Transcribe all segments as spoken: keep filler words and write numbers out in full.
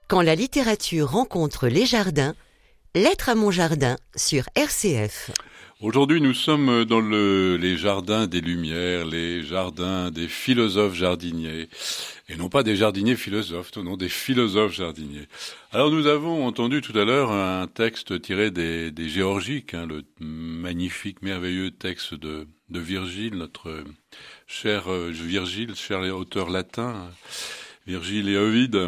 Quand la littérature rencontre les jardins, Lettre à mon jardin sur R C F. Aujourd'hui, nous sommes dans le, les jardins des Lumières, les jardins des philosophes jardiniers. Et non pas des jardiniers philosophes, non, des philosophes jardiniers. Alors nous avons entendu tout à l'heure un texte tiré des, des Géorgiques, hein, le magnifique, merveilleux texte de, de Virgile, notre cher euh, Virgile, cher auteur latin, Virgile et Ovide.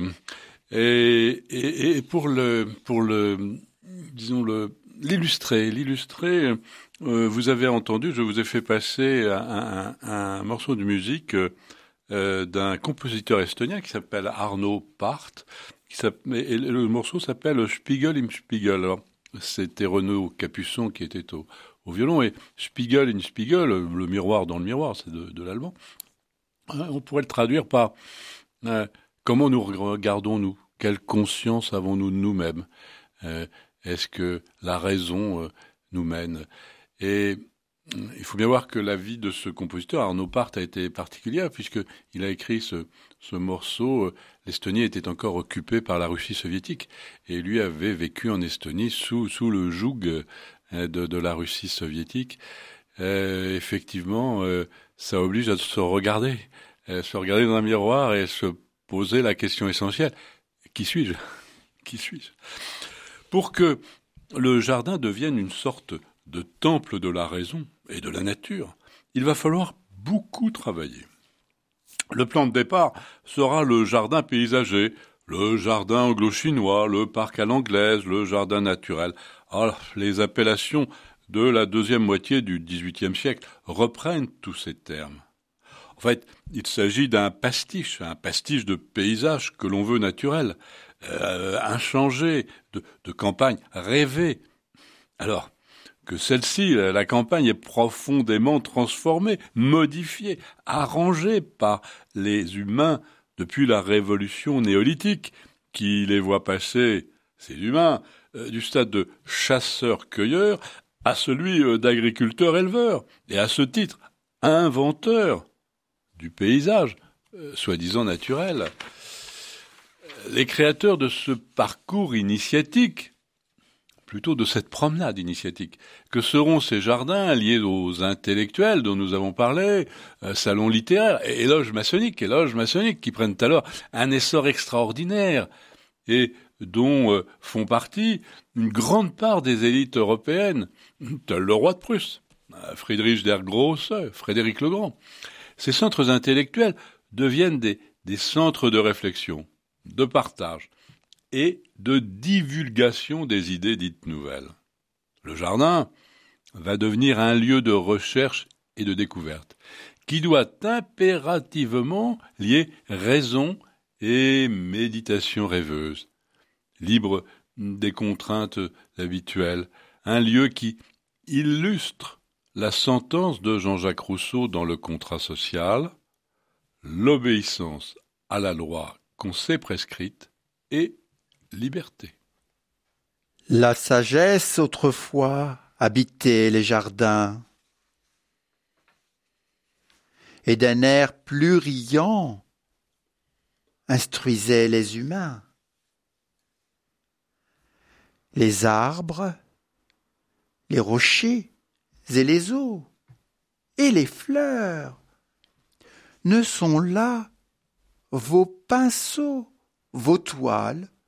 Et, et, et pour le... Pour le disons le l'illustrer, l'illustrer. Euh, vous avez entendu, je vous ai fait passer un, un, un morceau de musique euh, d'un compositeur estonien qui s'appelle Arno Pärt. Qui et le morceau s'appelle Spiegel im Spiegel. Alors, c'était Renaud Capuçon qui était au, au violon et Spiegel in Spiegel, le miroir dans le miroir, c'est de, de l'allemand. Euh, on pourrait le traduire par euh, comment nous regardons-nous, quelle conscience avons-nous de nous-mêmes. Euh, Est-ce que la raison euh, nous mène? Et euh, il faut bien voir que la vie de ce compositeur, Arno Pärt, a été particulière, puisqu'il a écrit ce, ce morceau. Euh, L'Estonie était encore occupée par la Russie soviétique, et lui avait vécu en Estonie sous, sous le joug euh, de, de la Russie soviétique. Euh, effectivement, euh, ça oblige à se regarder, à se regarder dans un miroir et se poser la question essentielle. Qui suis-je? Qui suis-je? Pour que le jardin devienne une sorte de temple de la raison et de la nature, il va falloir beaucoup travailler. Le plan de départ sera le jardin paysager, le jardin anglo-chinois, le parc à l'anglaise, le jardin naturel. Alors, les appellations de la deuxième moitié du dix-huitième siècle reprennent tous ces termes. En fait, il s'agit d'un pastiche, un pastiche de paysage que l'on veut naturel. Euh, inchangée, de, de campagne rêvée. Alors que celle-ci, la campagne, est profondément transformée, modifiée, arrangée par les humains depuis la révolution néolithique, qui les voit passer, ces humains, euh, du stade de chasseurs-cueilleurs à celui euh, d'agriculteurs-éleveurs, et à ce titre, inventeurs du paysage, euh, soi-disant naturel. Les créateurs de ce parcours initiatique, plutôt de cette promenade initiatique, que seront ces jardins liés aux intellectuels dont nous avons parlé, euh, salons littéraires, et éloges maçonniques, éloges maçonniques qui prennent alors un essor extraordinaire et dont euh, font partie une grande part des élites européennes, tel le roi de Prusse, Friedrich der Grosse, Frédéric le Grand. Ces centres intellectuels deviennent des, des centres de réflexion, de partage et de divulgation des idées dites nouvelles. Le jardin va devenir un lieu de recherche et de découverte qui doit impérativement lier raison et méditation rêveuse, libre des contraintes habituelles, un lieu qui illustre la sentence de Jean-Jacques Rousseau dans Le Contrat social, l'obéissance à la loi qu'on s'est prescrite et liberté. La sagesse autrefois habitait les jardins, et d'un air plus riant instruisait les humains. Les arbres, les rochers et les eaux, et les fleurs ne sont là vos pinceaux, vos toiles